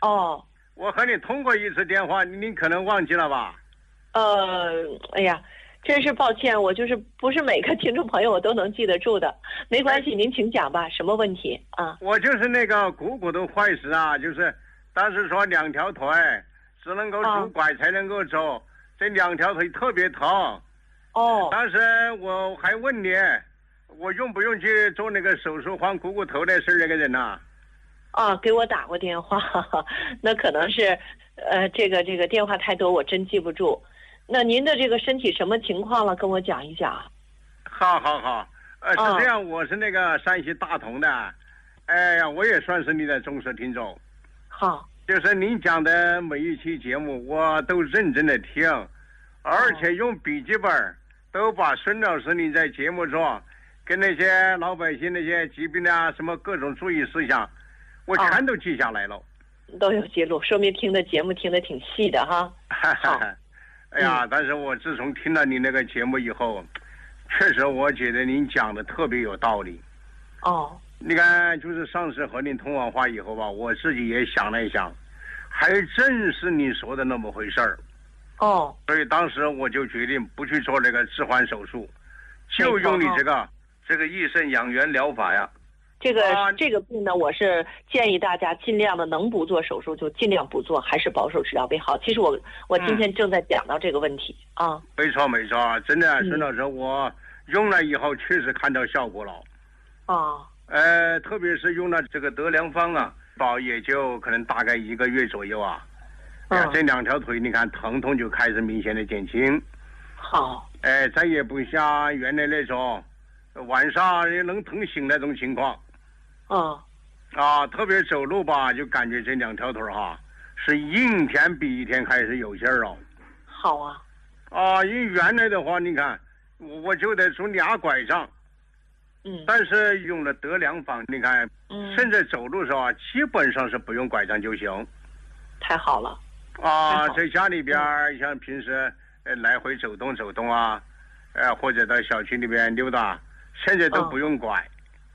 哦， 我和你通过一次电话，你可能忘记了吧？ 哎呀，真是抱歉，我就是不是每个听众朋友我都能记得住的。没关系，您请讲吧，什么问题啊？ 我就是那个股骨头坏死啊，就是当时说2条腿只能够拄拐才能够走，这2条腿特别疼。 哦， 当时我还问你，我用不用去做那个手术换股骨头的事那个人呐？ 给我打过电话，那可能是，这个电话太多，我真记不住。那您的这个身体什么情况了？跟我讲一讲。 好，是这样，我是那个山西大同的，哎呀，我也算是你的忠实听众。 好， 就是您讲的每一期节目，我都认真的听，而且用笔记本都把孙老师你在节目中跟那些老百姓那些疾病啊什么各种注意事项，我全都记下来了。 都有记录，说明听的节目听得挺细的哈。好， 哎呀，但是我自从听了你那个节目以后，确实我觉得您讲的特别有道理。你看，就是上次和您通完话以后吧，我自己也想了一想，还真是你说的那么回事儿。所以当时我就决定不去做这个置换手术，就用你这个益肾养元疗法呀。 这个病呢，我是建议大家尽量的能不做手术就尽量不做，还是保守治疗为好。其实我今天正在讲到这个问题啊。 没错，真的，孙老师，我用了以后确实看到效果了。特别是用了这个德良方啊，也就可能大概1个月左右啊。这2条腿你看疼痛就开始明显的减轻。 好。 再也不像原来那种晚上也能疼醒那种情况。特别走路吧，就感觉这2条腿是一天比一天开始有劲儿了。 好啊。 因为原来的话，你看我就得拄2拐杖。但是用了德良方，你看，现在走路时候基本上是不用拐杖就行。 太好了。 在家里边像平时来回走动啊，或者到小区里边溜达，现在都不用拐。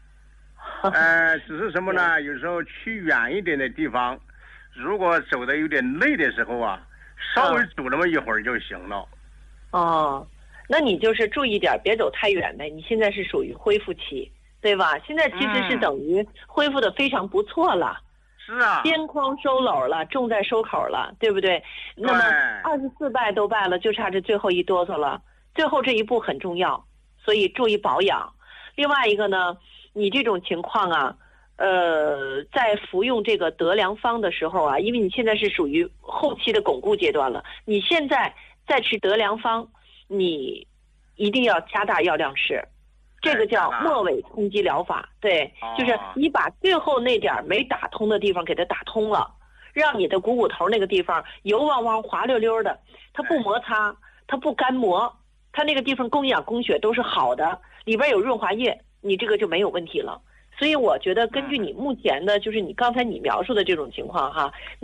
只是什么呢？有时候去远一点的地方，如果走的有点累的时候啊，稍微走那么一会儿就行了。 那你就是注意点，别走太远的。你现在是属于恢复期，对吧？现在其实是等于恢复的非常不错了。 是啊。边框收篓了，重在收口了，对不对？那么24拜都拜了，就差这最后一哆嗦了。最后这一步很重要，所以注意保养。另外一个呢，你这种情况啊，在服用这个德良方的时候啊，因为你现在是属于后期的巩固阶段了，你现在再吃德良方，你一定要加大药量吃，这个叫末尾冲击疗法。对，就是你把最后那点没打通的地方给它打通了，让你的股骨头那个地方油汪汪滑溜溜的，它不摩擦，它不干磨，它那个地方供氧供血都是好的，里边有润滑液，你这个就没有问题了。所以我觉得根据你目前的就是你刚才你描述的这种情况哈，